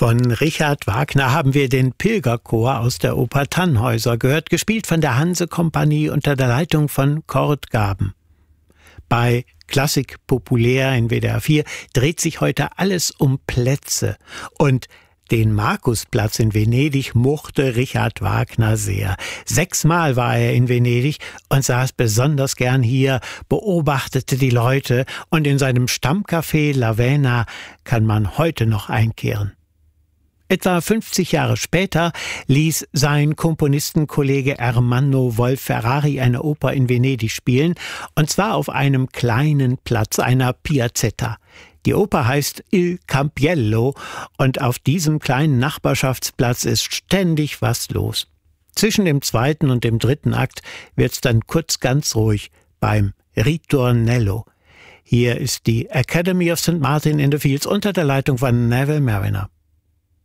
Von Richard Wagner haben wir den Pilgerchor aus der Oper Tannhäuser gehört, gespielt von der Hanse-Kompanie unter der Leitung von Kurt Gaben. Bei Klassik populär in WDR 4 dreht sich heute alles um Plätze. Und den Markusplatz in Venedig mochte Richard Wagner sehr. 6-mal war er in Venedig und saß besonders gern hier, beobachtete die Leute, und in seinem Stammcafé Lavena kann man heute noch einkehren. Etwa 50 Jahre später ließ sein Komponistenkollege Ermanno Wolf-Ferrari eine Oper in Venedig spielen, und zwar auf einem kleinen Platz, einer Piazzetta. Die Oper heißt Il Campiello, und auf diesem kleinen Nachbarschaftsplatz ist ständig was los. Zwischen dem 2. und dem 3. Akt wird's dann kurz ganz ruhig beim Ritornello. Hier ist die Academy of St. Martin in the Fields unter der Leitung von Neville Marriner.